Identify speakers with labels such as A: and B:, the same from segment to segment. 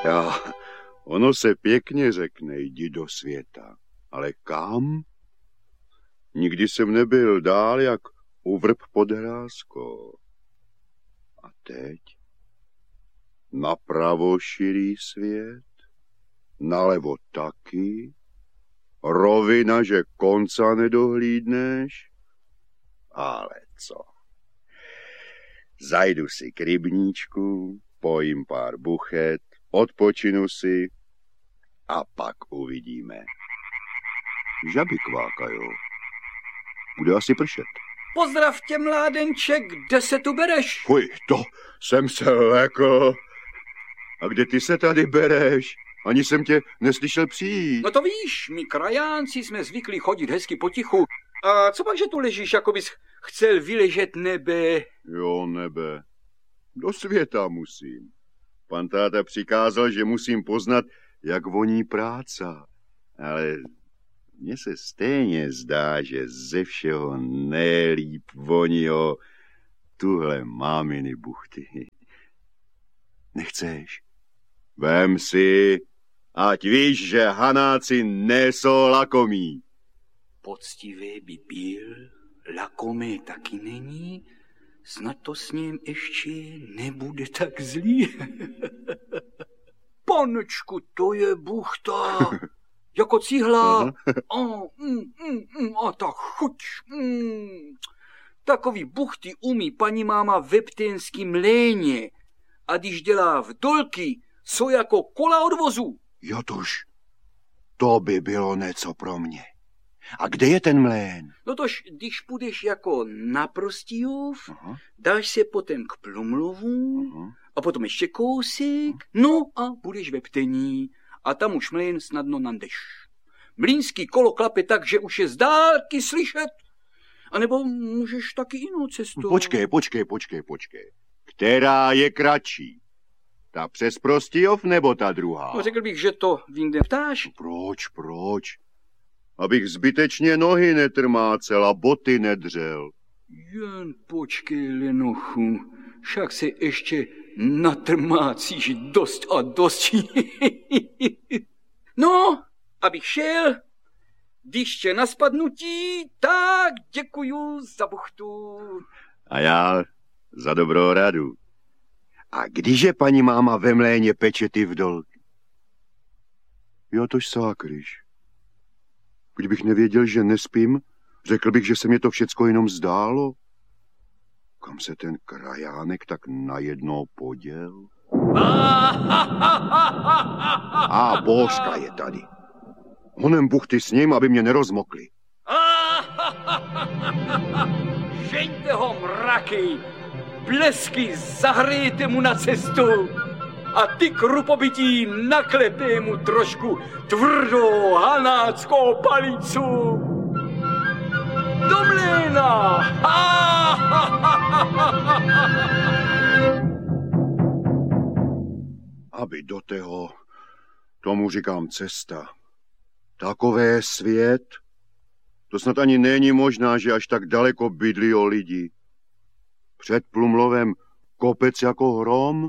A: Já, ono se pěkně řekne, jdi do světa. Ale kam? Nikdy jsem nebyl dál jak u vrb pod hrázkou. A teď? Napravo širý svět, nalevo taky, rovina, že konca nedohlídneš. Ale co? Zajdu si k rybníčku, pojím pár buchet, odpočinu si a pak uvidíme. Žaby kvákajou. Bude asi pršet.
B: Pozdrav tě, mládenče, kde se tu bereš?
A: Fuj, to jsem se lekl. A kde ty se tady bereš? Ani jsem tě neslyšel přijít.
B: No to víš, my krajánci jsme zvyklí chodit hezky potichu. A co pak, že tu ležíš, jako bys chcel vyležet nebe?
A: Jo, nebe. Do světa musím. Pan táta přikázal, že musím poznat, jak voní práca. Ale mně se stejně zdá, že ze všeho nejlíp voní o tuhle máminy buchty. Nechceš? Vem si, ať víš, že Hanáci nejsou lakomí.
B: Poctivý by byl, lakomé taky není, snad to s ním ještě nebude tak zlý. Panečku, to je buchta, jako cihla. A ta chuť. Takový buchty umí paní máma ve Ptejnským léně. A když dělá vdolky, jsou jako kola od vozu.
A: Jotuš, to by bylo něco pro mě. A kde je ten mlén?
B: No tož, když půjdeš jako na Prostějov, dáš se potom k Plumlovu a potom ještě kousek, no a budeš ve Ptení a tam už mlén snadno nandeš. Mlýnský kolo klape tak, že už je z dálky slyšet. A nebo můžeš taky jinou cestu.
A: Počkej. Která je kratší? Ta přes Prostějov nebo ta druhá?
B: No řekl bych, že to jinde ptáš.
A: Proč? Abych zbytečně nohy netrmácel a boty nedřel.
B: Jen počkej, Lenochu, však se ještě natrmácíš dost a dost. No, abych šel, když tě na spadnutí, tak děkuju za buchtu.
A: A já za dobrou radu. A když je paní máma ve mléně peče ty vdolky? Jo, tož sákryš. Kdybych nevěděl, že nespím, řekl bych, že se mě to všecko jenom zdálo. Kam se ten krajánek tak najednou poděl? A Božka je tady. Honem buchty s ním, aby mě nerozmokli.
B: Žeňte ho, mraky! Blesky zahrejte mu na cestu a ty krupobytí naklepej mu trošku tvrdou hanáckou palicu. Do mléna!
A: Aby do toho, tomu říkám cesta. Takové svět, to snad ani není možná, že až tak daleko bydlí o lidi. Před Plumlovem kopec jako hrom?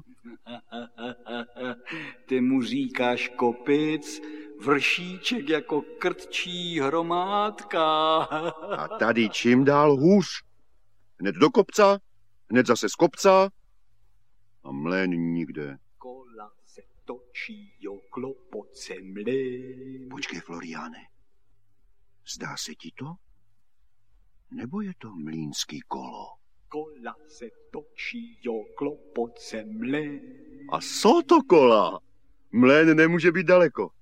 B: Ty mu říkáš kopec, vršíček jako krtčí hromádka.
A: A tady čím dál hůř. Hned do kopca, hned zase z kopca a mlén nikde.
B: Kola se točí okolo poce mlén.
A: Počkej, Floriáne, zdá se ti to? Nebo je to mlýnský kolo?
B: Kola se točí okolo poce mlén.
A: A jsou to kola. Mlén nemůže být daleko.